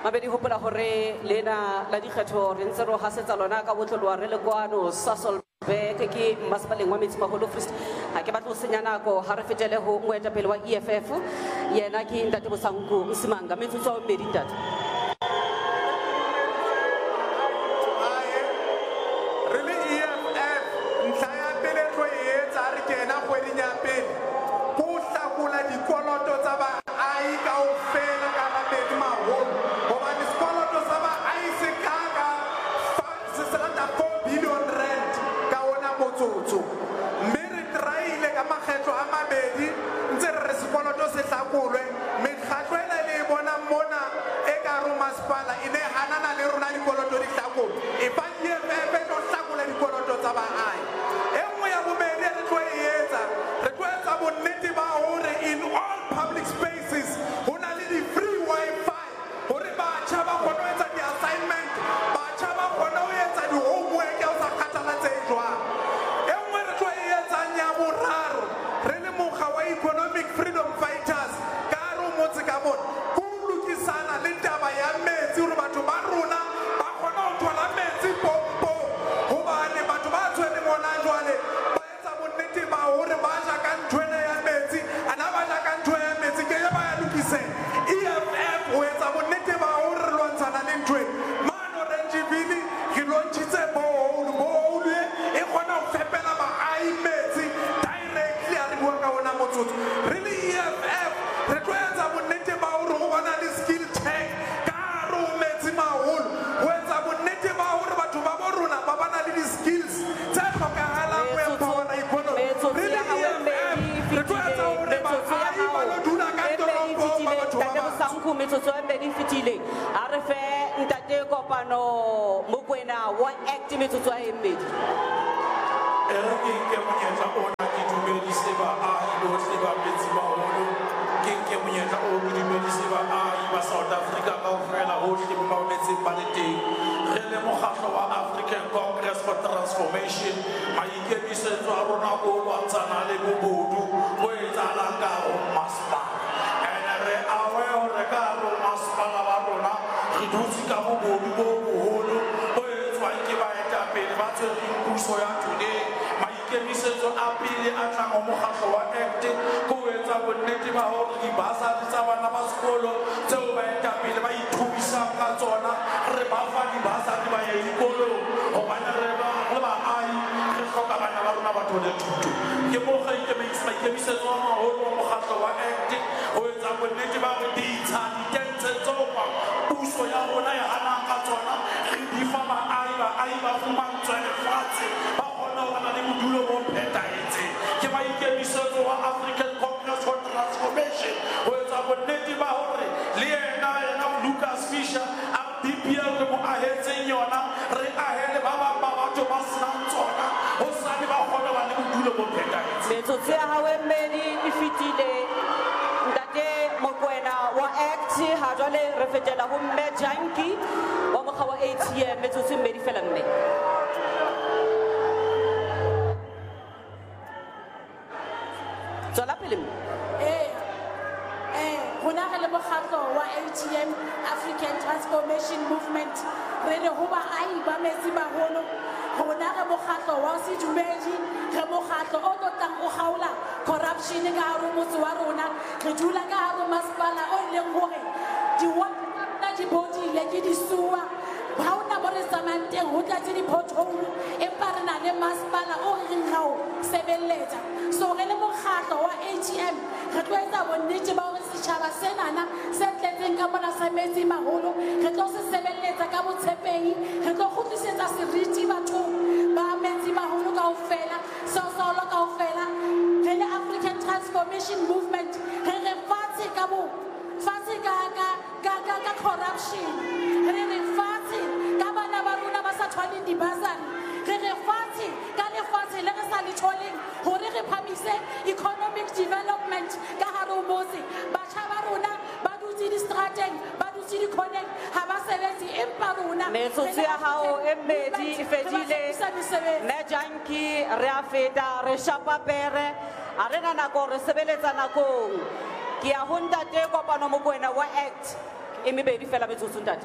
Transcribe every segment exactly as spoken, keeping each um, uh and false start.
mabedi hopola hore lena la dikgetho re ntse ro hasetsa lona ka botlolwa re le kwano Sasolburg ke masepaleng wa Metsimaholo Free State ha ke batla ho senya nako ha re fetele ho moetapele wa E F F yena ke Ntate Bosanku Msimanga metsotso wa mmedi ntate. ke ya ho ntate kopano mo kwena wa act e mebedi fela metsotso ntate.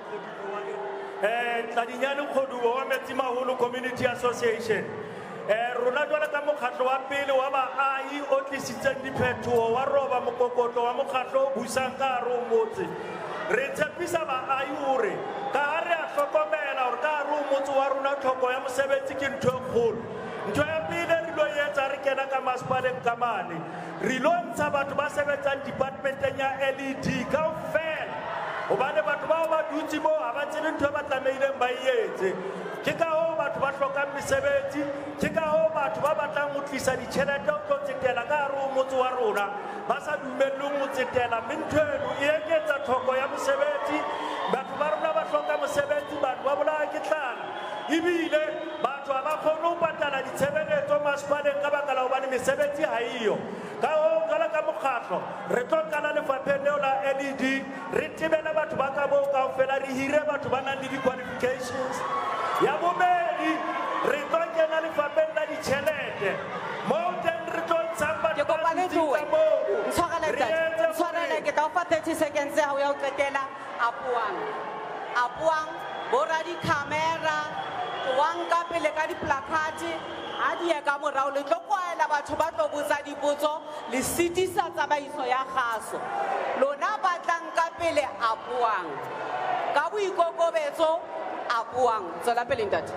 Eh Tladinyane Kgoduwa wa Metsimaholo Community Association. Eh rona jwale ka mokgatlo wa pele wa baahi o tlisitseng diphetoho wa roba mokokotlo wa mokgatlo o busang ka hare ho motse. Re tshepisa baahi hore ka ha re a hlokomela hore ka hare ho motse wa rona tlhoko ya mosebetsi ke ntho e kgolo. Ntho ya pele re lo etsa re kena ka masepaleng ka mane. Re lo ntsha batho ba sebetsang departmenteng ya L E D kaofela. Hobane batho bao ba dutse mo ha ba tsebe ntho ba tlameileng ba etse. Ke ka ho batho ba hlokang mesebetsi, ke ka ho batho ba batlang ho tlisa ditjhelete ho tlo tsetela ka hare ho motse wa rona ba sa dumelleng ho tsetela ntho eno e eketsa tlhoko ya mosebetsi. Batho ba rona ba hloka mosebetsi, batho ba bolaya ke tlala ebile batho ba kgone ho patala ditshebeletso masepaleng ka baka la hobane mesebetsi ha eyo. Ka ho jwale ka mokgatlo re tlo qala lefapheng leo la L E D, re tebele batho ba ka moo kaofela, re hire batho ba nang le di-qualifications. Ya bobedi re tlo kena lefapheng la ditjhelete moo teng re tlo ntshang batho ba ditsitsa moo. Ntshwarele ke tla o fa thirty seconds ya ho ya ho qetela. Apuang apuang bora di camera wang ka pele ka di placard a di ya ka morao le tlo kwaela batho ba tlo botsa dipotso le sitisa tsamaiso ya kgaso. Lona batlang ka pele apuang ka boikokobetso apuang tswela pele ntate.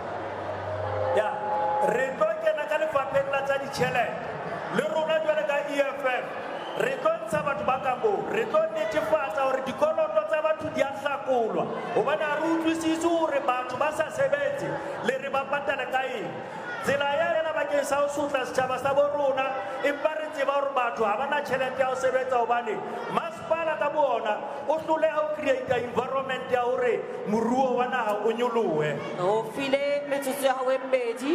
Ya re tlo kena ka lefapheng la tsa ditjhelete le rona jwale ka E F F re tlo ntsha batho ba ka moo, re tlo netefatsa hore dikoloto tsa batho di a hlakolwa hobane ha re utlwisise hore batho ba sa sebetse le re ba patale ka eng. Tsela ya ena bakeng sa ho sotla setjhaba sa bo rona empa re tseba hore batho ha ba na tjhelete ya ho sebetsa hobane masepala ka bona o hloleha ho create environment ya hore moruo wa naha o nyolohe. O file metsotso ya hao e mmedi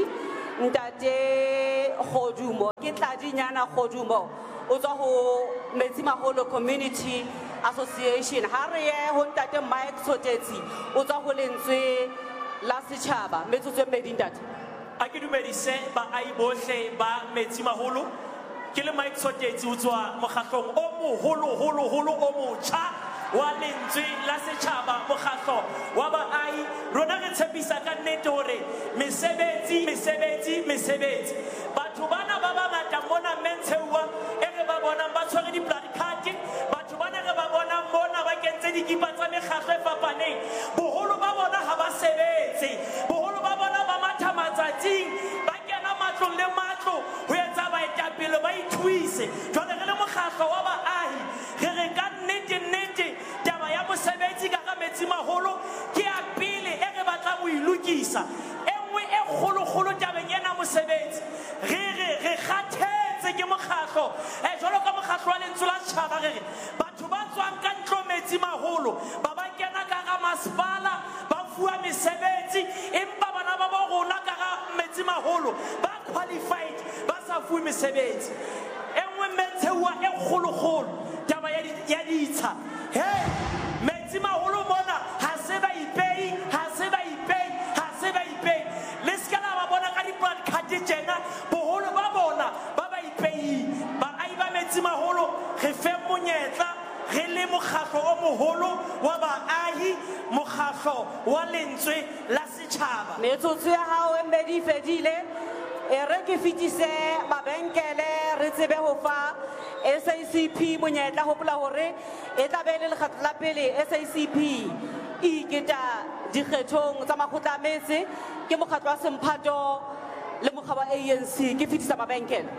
ntate Kgodumo ke Tladinyana Kgodumo o tswa ho Metsimaholo Community Association. Ha re ye ho ntate Mike Sotetsi o tswa ho lentswe la setjhaba metsotso e mmedi ntate. A ke dumedise baahi bohle ba Metsimaholo ke le Mike Sotetsi o tswa mokgatlong o moholo holo holo o motjha wa lentswe la setjhaba mokgatlo wa baahi. Rona re tshepisa ka nnete hore mesebetsi mesebetsi mesebetsi batho bana ba bangata mona Mentsheua e re ba bonang ba tshwere di-blood card, batho bana re ba bonang mona ba kentse dikipa tsa mekgatlo e fapaneng, boholo ba bona ha ba sebetse, boholo ba bona ba matha matsatsing ba kena matlong le matlo ho etsa baetapele ba ithuise. Jwale re le mokgatlo wa baahi re re ka nnete nnete taba ya mosebetsi ka ga Metsimaholo ke ya pele e re batlang ho ilokisa. E nngwe e kgolo kgolo tabeng ena mosebetsi re re re kgathetse ke mokgatlo e jwalo ka mokgatlo wa lentswe la setjhaba re re batho ba tswang ka ntlo Metsimaholo ba ba kena ka ga masepala ba fuwa mesebetsi empa bana ba bo rona ka ga Metsimaholo ba qualified ba sa fuwe mesebetsi. E nngwe Mentsheua e kgolo kgolo taba ya ditsha. Hey Metsimaholo mona ha se ba ipei ha se ba ipei ha se ba ipei le ska la ba bona ka di-blood card tjena boholo ba bona ba ba ipei. Baahi ba Metsimaholo re fe monyetla re le mokgatlo o moholo wa baahi mokgatlo wa lentswe la setjhaba. Metsotso ya hao e mmedi fedile e re ke fitise mabenkele re tsebe ho fa S A C P monyetla hopola hore e tla be le lekgetlo la pele S A C P e iketa dikgethong tsa makgotla a metse ke mokgatlo wa Semphato le mokga wa A N C ke fitisa mabenkele.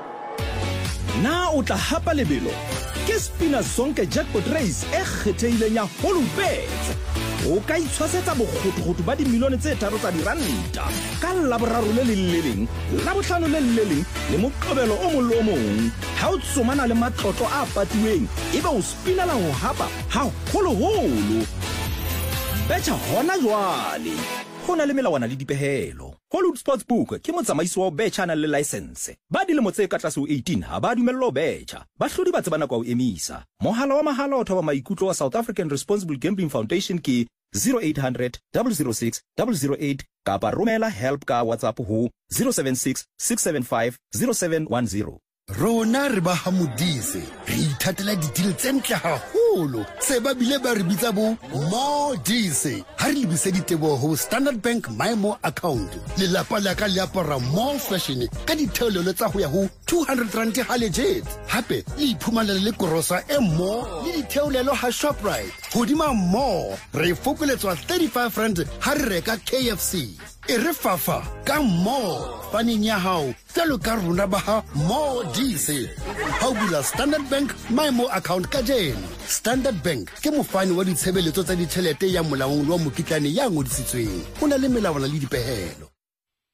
Na o tla hapa lebelo ke Spina Zonke Jackpot Race e kgethehileng ya Holbet. O ka itshwasetsa bokgotokgoto ba dimilione tse tharo tsa diranta ka Laboraro le le leng, Labohlano le le leng le Moqebelo o mong le o mong. Ha o tsomana le matlotlo a patiweng ebe o spinela ho hapa ha holoholo. Betcha hona jwale ho na le melawana le dipehelo. Hollywood Sportsbook ke motsamaisi wa betcha na le license. Ba dilemo tse ka tlase ho eighteen ha ba dumellwa ho betcha. Bahlodi ba tsebana kwa ho emisa. Mohala wa mahala o thoba maikutlo wa South African Responsible Gambling Foundation ke zero eight hundred, zero zero six, zero zero eight kapa romela help ka WhatsApp ho zero seven six, six seven five, zero seven one zero. rona re ba hamodise re ithatela ditile tse ntle haholo se ba bile ba re bitsa bo Modise ha re lebise ditebo ho Standard Bank MyMo account le lapa la ka le apara more fashion ka ditheolelo tsa ho ya ho two hundred rand ha legit hape le iphumanela le korosa e mo le ditheolelo ha Shoprite hodima mo re fokoletswa thirty-five rand ha re reka K F C e re fafa ka mo paneng ya hao tlo ka rona ba ha Modise ha o bula Standard Bank MyMo account ka jeno. Standard Bank ke mofani wa ditshebeletso tsa ditjhelete ya molaong wa mokitlane ya ngodisitsweng o na le melawana le dipehelo.